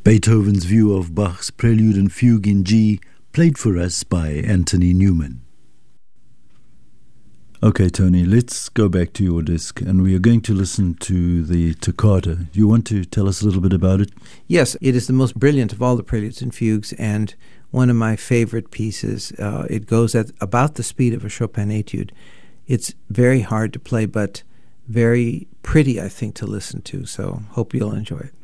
Beethoven's view of Bach's Prelude and Fugue in G, played for us by Anthony Newman. Okay, Tony, let's go back to your disc, and we are going to listen to the Toccata. Do you want to tell us a little bit about it? Yes, it is the most brilliant of all the preludes and fugues, and one of my favorite pieces. It goes at about the speed of a Chopin etude. It's very hard to play, but very pretty, I think, to listen to, so hope you'll enjoy it.